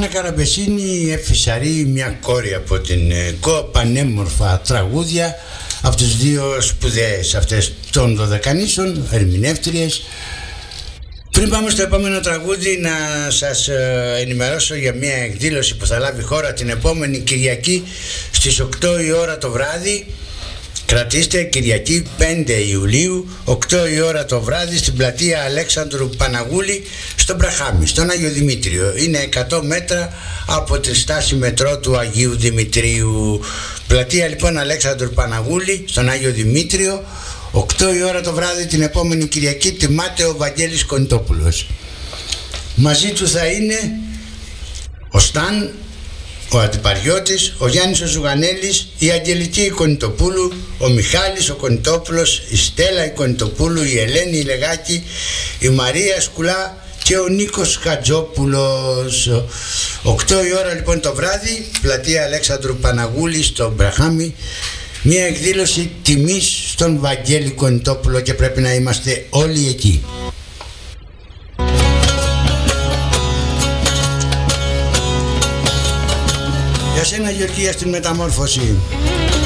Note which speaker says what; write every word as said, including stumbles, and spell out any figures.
Speaker 1: Άννα Καραμπεσίνη εφησαρεί μια κόρη από την ΚΟ, πανέμορφα τραγούδια από τις δύο σπουδαίες αυτές των Δωδεκανήσων, ερμηνεύτριες. Πριν πάμε στο επόμενο τραγούδι, να σας ενημερώσω για μια εκδήλωση που θα λάβει χώρα την επόμενη Κυριακή στις οκτώ η ώρα το βράδυ. Κρατήστε, Κυριακή πέντε Ιουλίου, οκτώ η ώρα το βράδυ, στην πλατεία Αλέξανδρου Παναγούλη, στον Μπραχάμι, στον Άγιο Δημήτριο. Είναι εκατό μέτρα από τη στάση μετρό του Αγίου Δημητρίου. Πλατεία λοιπόν Αλέξανδρου Παναγούλη, στον Άγιο Δημήτριο, οκτώ η ώρα το βράδυ την επόμενη Κυριακή. Τιμάται ο Βαγγέλης Κονιτόπουλος. Μαζί του θα είναι ο Σταν, ο Αντιπαριώτης, ο Γιάννης ο Ζουγανέλης, η Αγγελική η Κονιτοπούλου, ο Μιχάλης ο Κονιτόπουλος, η Στέλλα η Κονιτοπούλου, η Ελένη η Λεγάκη, η Μαρία Σκουλά και ο Νίκος Χατζόπουλος. οκτώ η ώρα λοιπόν το βράδυ, πλατεία Αλέξανδρου Παναγούλη στο Μπραχάμι. Μια εκδήλωση τιμής στον Βαγγέλη Κονιτόπουλο και πρέπει να είμαστε όλοι εκεί. Για σένα Γεωργία στην Μεταμόρφωση.